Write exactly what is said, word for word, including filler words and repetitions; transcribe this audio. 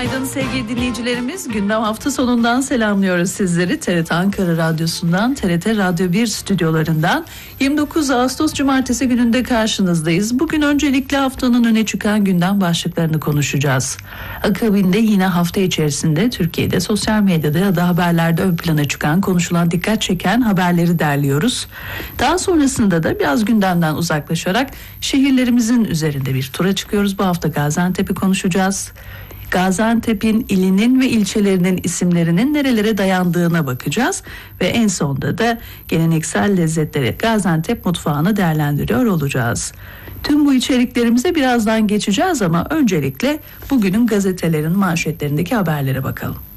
Günaydın sevgili dinleyicilerimiz. Gündem hafta sonundan selamlıyoruz sizleri. T R T Ankara Radyosu'ndan, T R T Radyo bir stüdyolarından yirmi dokuz Ağustos Cumartesi gününde karşınızdayız. Bugün öncelikle haftanın öne çıkan gündem başlıklarını konuşacağız. Akabinde yine hafta içerisinde Türkiye'de sosyal medyada ya da haberlerde ön plana çıkan, konuşulan, dikkat çeken haberleri derliyoruz. Daha sonrasında da biraz gündemden uzaklaşarak şehirlerimizin üzerinde bir tura çıkıyoruz. Bu hafta Gaziantep'i konuşacağız. Gaziantep'in ilinin ve ilçelerinin isimlerinin nerelere dayandığına bakacağız ve en sonda da geleneksel lezzetleri, Gaziantep mutfağını değerlendiriyor olacağız. Tüm bu içeriklerimize birazdan geçeceğiz ama öncelikle bugünün gazetelerin manşetlerindeki haberlere bakalım.